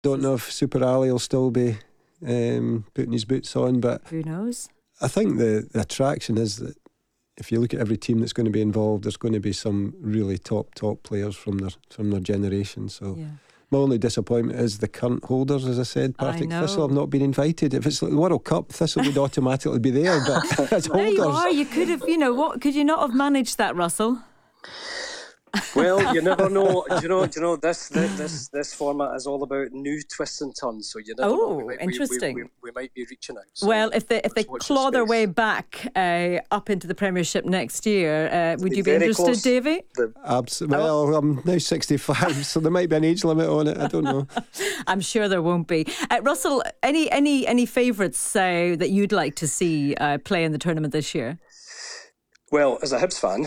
Don't know if Super Ali will still be putting his boots on, but who knows? I think the attraction is that if you look at every team that's going to be involved, there's going to be some really top players from their generation. So my only disappointment is the current holders, as I said. Partick Thistle have not been invited. If it's like the World Cup, Thistle would automatically be there, but as there holders, you are. You could have, what could you not have managed that, Russell? Well, you never know. Do you know this format is all about new twists and turns. So you never know. Interesting. We might be reaching out. So well, if they claw their way back up into the Premiership next year, would you be interested, close. Davy? Absolutely. Well, I'm now 65, so there might be an age limit on it. I don't know. I'm sure there won't be. Russell, any favourites that you'd like to see play in the tournament this year? Well, as a Hibs fan,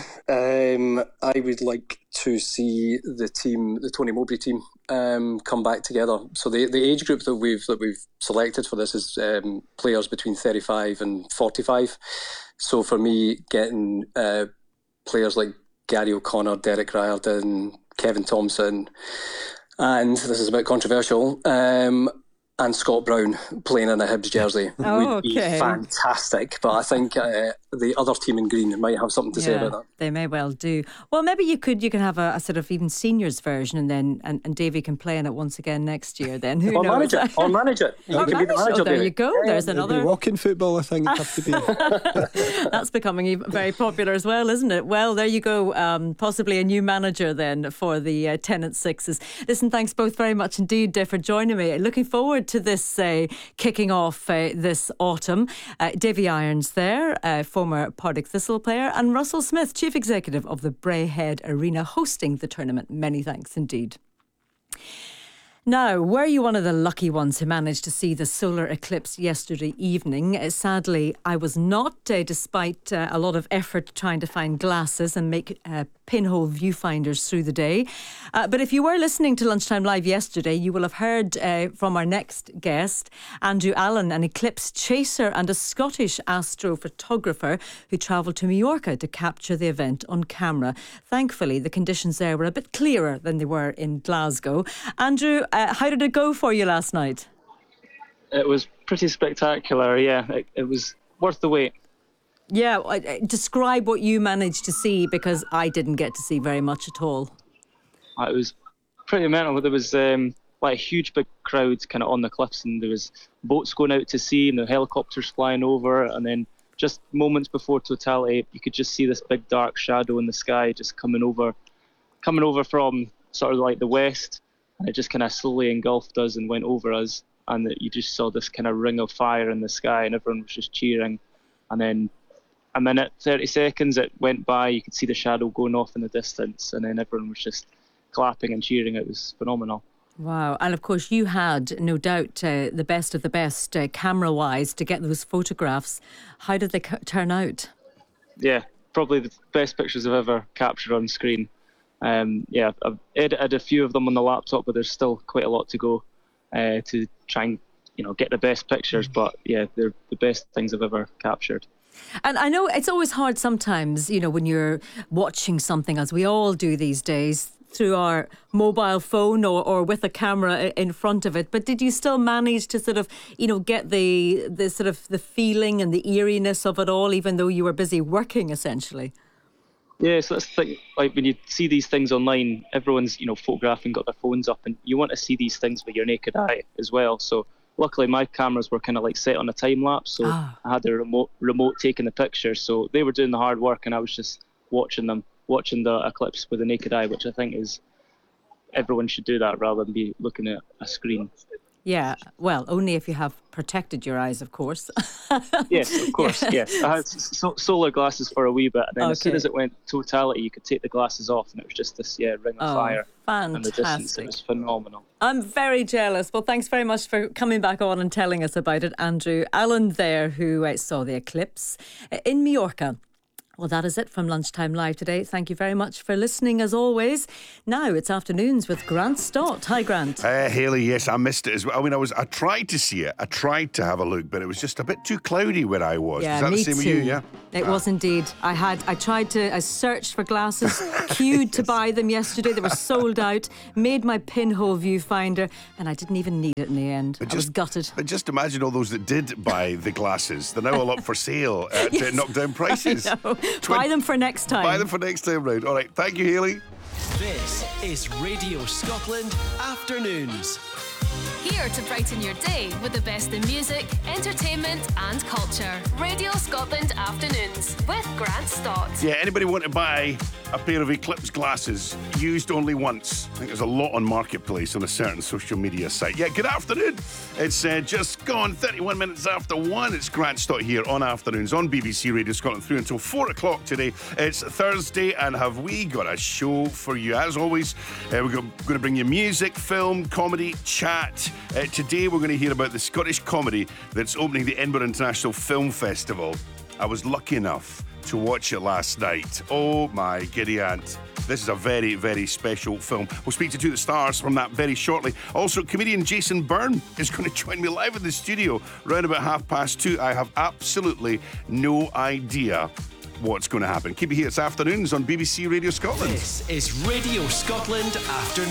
I would like to see the Tony Mowbray team, come back together. So the age group that we've selected for this is players between 35 and 45. So for me, getting players like Gary O'Connor, Derek Riordan, Kevin Thompson, and this is a bit controversial, and Scott Brown playing in a Hibs jersey would be fantastic. But I think the other team in green might have something to say about that. They may well do. Well, maybe you can have a sort of even seniors version, and then and Davey can play in it once again next year. Then who knows? I'll manage it. You can be the manager. There you go. There's another walking football. I think have to be. That's becoming very popular as well, isn't it? Well, there you go. Possibly a new manager then for the Tennant Sixes. Listen, thanks both very much indeed for joining me. Looking forward to this kicking off this autumn. Davy Irons there, former Partick Thistle player, and Russell Smith, Chief Executive of the Braehead Arena, hosting the tournament. Many thanks indeed. Now, were you one of the lucky ones who managed to see the solar eclipse yesterday evening? Sadly, I was not, despite a lot of effort trying to find glasses and make pinhole viewfinders through the day. But if you were listening to Lunchtime Live yesterday, you will have heard from our next guest, Andrew Allen, an eclipse chaser and a Scottish astrophotographer who travelled to Majorca to capture the event on camera. Thankfully, the conditions there were a bit clearer than they were in Glasgow. Andrew, how did it go for you last night? It was pretty spectacular, yeah. It was worth the wait. Yeah, describe what you managed to see, because I didn't get to see very much at all. It was pretty mental. There was like a huge big crowd kind of on the cliffs, and there was boats going out to sea and the helicopters flying over, and then just moments before totality, you could just see this big dark shadow in the sky just coming over from sort of like the west, and it just kind of slowly engulfed us and went over us, and you just saw this kind of ring of fire in the sky, and everyone was just cheering. And then a minute, 30 seconds, it went by, you could see the shadow going off in the distance, and then everyone was just clapping and cheering. It was phenomenal. Wow. And of course you had, no doubt, the best of the best camera-wise to get those photographs. How did they turn out? Yeah, probably the best pictures I've ever captured on screen. I've edited a few of them on the laptop, but there's still quite a lot to go to try and get the best pictures. But yeah, they're the best things I've ever captured. And I know it's always hard sometimes, when you're watching something, as we all do these days, through our mobile phone or with a camera in front of it. But did you still manage to sort of, get the sort of the feeling and the eeriness of it all, even though you were busy working, essentially? Yeah, so that's the thing. Like when you see these things online, everyone's photographing, got their phones up, and you want to see these things with your naked eye as well. So luckily my cameras were kind of like set on a time lapse, so I had the remote taking the pictures, so they were doing the hard work, and I was just watching the eclipse with the naked eye, which I think is everyone should do that rather than be looking at a screen. Yeah, well, only if you have protected your eyes, of course. Yes, of course, yes. I had solar glasses for a wee bit, and then as soon as it went totality, you could take the glasses off, and it was just this ring of fire. Fantastic. In the distance. It was phenomenal. I'm very jealous. Well, thanks very much for coming back on and telling us about it, Andrew Allen there, who saw the eclipse in Majorca. Well, that is it from Lunchtime Live today. Thank you very much for listening, as always. Now it's Afternoons with Grant Stott. Hi, Grant. Hayley, yes, I missed it as well. I mean, I tried to see it. I tried to have a look, but it was just a bit too cloudy where I was. Yeah, is that me the same too. with you, yeah? It was indeed. I searched for glasses, queued to buy them yesterday. They were sold out, made my pinhole viewfinder, and I didn't even need it in the end. I was gutted. But just imagine all those that did buy the glasses. They're now all up for sale at knockdown prices. Buy them for next time. Buy them for next time round. All right, thank you, Hayley. This is Radio Scotland Afternoons. Here to brighten your day with the best in music, entertainment and culture. Radio Scotland Afternoons with Grant Stott. Yeah, anybody want to buy a pair of Eclipse glasses used only once? I think there's a lot on Marketplace on a certain social media site. Yeah, good afternoon. It's just gone 31 minutes after 1. It's Grant Stott here on Afternoons on BBC Radio Scotland through until 4 o'clock today. It's Thursday, and have we got a show for you? As always, we're going to bring you music, film, comedy, chat. Today we're going to hear about the Scottish comedy that's opening the Edinburgh International Film Festival. I was lucky enough to watch it last night. Oh my giddy aunt. This is a very, very special film. We'll speak to two of the stars from that very shortly. Also, comedian Jason Byrne is going to join me live in the studio round about 2:30. I have absolutely no idea what's going to happen. Keep it here. It's Afternoons on BBC Radio Scotland. This is Radio Scotland Afternoons.